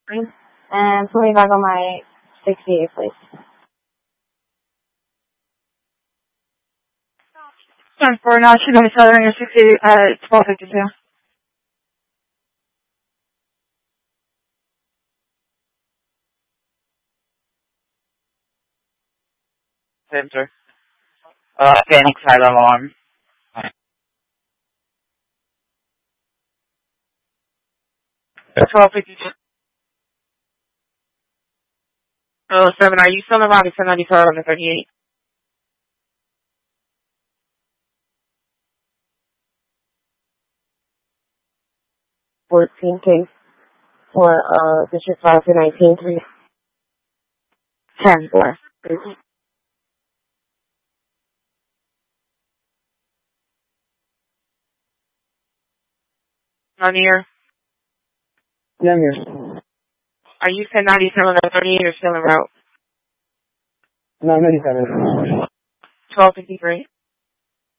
And put me back on my 68, please. 10-4, now she's going to Southern, your 60, 1252. Center. Panic side alarm. 1252. 7, are you still in Robbie 1094 on the 38? Case for District 5 to 19, 3. 10-4. On here. Yeah, I'm here. Are you 1097 on the 38 or still en route? No, I'm 97. 1253.